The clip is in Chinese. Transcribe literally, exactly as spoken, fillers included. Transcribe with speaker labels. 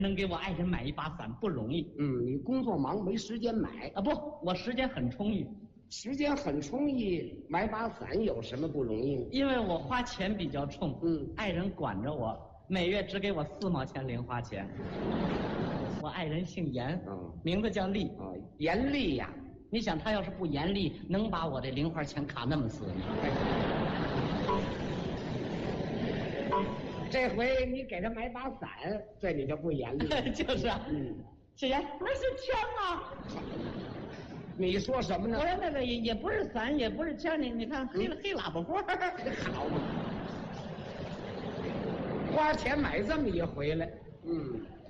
Speaker 1: 能给我爱人买一把伞不容易。
Speaker 2: 嗯，你工作忙没时间买
Speaker 1: 啊，不，我时间很充裕。
Speaker 2: 时间很充裕，买把伞有什么不容易？
Speaker 1: 因为我花钱比较冲，
Speaker 2: 嗯，
Speaker 1: 爱人管着我，每月只给我四毛钱零花钱。我爱人姓严，
Speaker 2: 嗯，
Speaker 1: 名字叫丽。
Speaker 2: 啊，严厉呀！
Speaker 1: 你想他要是不严厉，能把我这零花钱卡那么死吗？
Speaker 2: 这回你给他买把伞，这你就不严厉了。
Speaker 1: 就是啊，
Speaker 2: 嗯，
Speaker 1: 小严，那是枪啊！
Speaker 2: 你说什么呢？
Speaker 1: 我说那个也也不是伞，也不是枪，你你看黑、嗯、黑喇叭花
Speaker 2: 好嘛，花钱买这么一回来，嗯。